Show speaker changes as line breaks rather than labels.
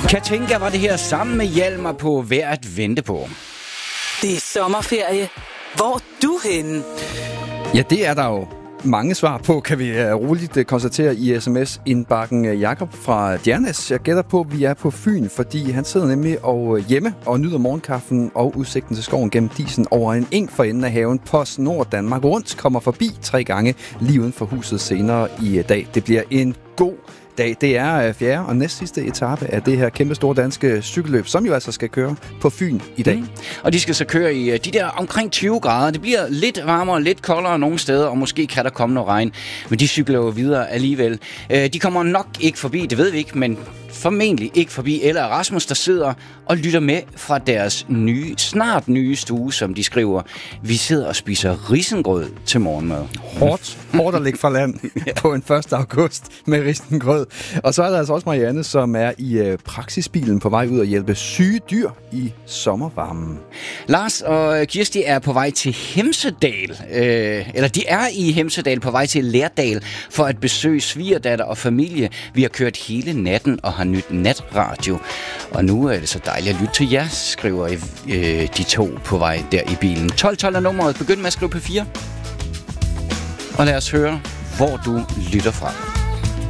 Katinka var det her sammen med Hjalmar på Værd at vente på.
Det er sommerferie. Hvor er du henne?
Ja, det er der jo mange svar på, kan vi roligt konstatere i sms-indbakken. Jakob fra Djernes, jeg gætter på, at vi er på Fyn, fordi han sidder nemlig hjemme og nyder morgenkaffen og udsigten til skoven gennem disen over en eng for enden af haven. PostNord Danmark Rundt kommer forbi 3 gange lige uden for huset senere i dag. Det bliver en god dag. Det er fjerde og næstsidste etape af det her kæmpe store danske cykelløb, som jo altså skal køre på Fyn i dag.
Og de skal så køre i de der omkring 20 grader. Det bliver lidt varmere, lidt koldere nogle steder, og måske kan der komme noget regn. Men de cykler jo videre alligevel. De kommer nok ikke forbi, det ved vi ikke, men formentlig ikke forbi Ella og Rasmus, der sidder og lytter med fra deres snart nye stue, som de skriver. Vi sidder og spiser risengrød til morgenmad.
Hårdt at ligge fra land på en 1. august med risengrød. Og så er der altså også Marianne, som er i praksisbilen på vej ud og hjælpe syge dyr i sommervarmen.
Lars og Kirsti er på vej til Hemsedal. Eller de er i Hemsedal på vej til Lærdal for at besøge svigerdatter og familie. Vi har kørt hele natten og har nyt natradio. Og nu er det så dejligt at lytte til jer, skriver de to på vej der i bilen. 1212 er nummeret. Begynd med at skrive på 4. Og lad os høre, hvor du lytter fra.